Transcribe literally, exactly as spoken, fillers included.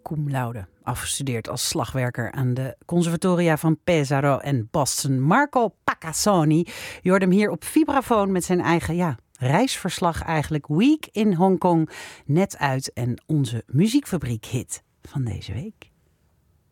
cum laude. Afgestudeerd als slagwerker aan de conservatoria van Pesaro en Boston. Marco Pacasoni. Je hoort hem hier op vibrafoon met zijn eigen ja, reisverslag eigenlijk. Week in Hongkong net uit en onze muziekfabriek hit van deze week.